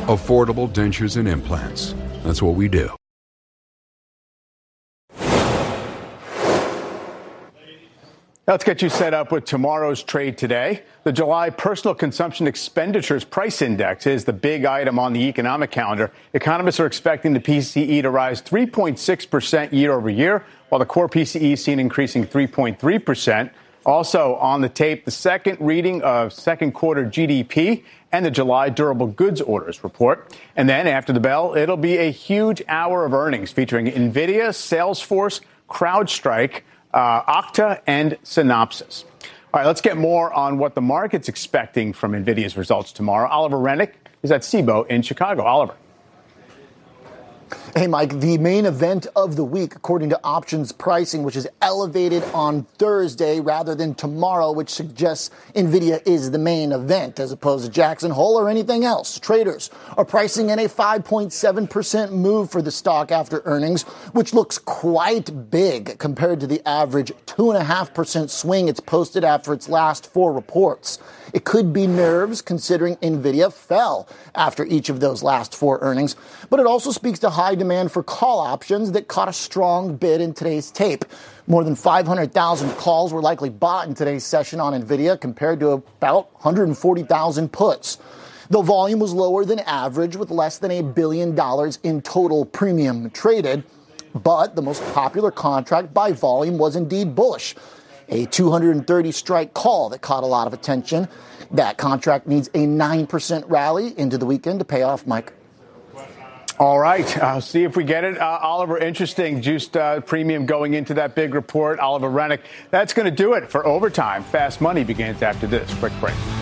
affordable dentures and implants. That's what we do. Let's get you set up with tomorrow's trade today. The July Personal Consumption Expenditures Price Index is the big item on the economic calendar. Economists are expecting the PCE to rise 3.6% year over year, while the core PCE is seen increasing 3.3%. Also on the tape, the second reading of second quarter GDP and the July durable goods orders report. And then after the bell, it'll be a huge hour of earnings featuring NVIDIA, Salesforce, CrowdStrike, Okta, and Synopsys. All right, let's get more on what the market's expecting from NVIDIA's results tomorrow. Oliver Rennick is at CBOE in Chicago. Oliver. Hey, Mike, the main event of the week, according to options pricing, which is elevated on Thursday rather than tomorrow, which suggests NVIDIA is the main event as opposed to Jackson Hole or anything else. Traders are pricing in a 5.7% move for the stock after earnings, which looks quite big compared to the average 2.5% swing it's posted after its last four reports. It could be nerves considering NVIDIA fell after each of those last four earnings, but it also speaks to high demand for call options that caught a strong bid in today's tape. More than 500,000 calls were likely bought in today's session on NVIDIA compared to about 140,000 puts. The volume was lower than average with less than $1 billion in total premium traded, but the most popular contract by volume was indeed bullish. A 230 strike call that caught a lot of attention. That contract needs a 9% rally into the weekend to pay off, Mike. All right. I'll see if we get it. Oliver, interesting. Juiced premium going into that big report. Oliver Rennick. That's going to do it for Overtime. Fast Money begins after this quick break.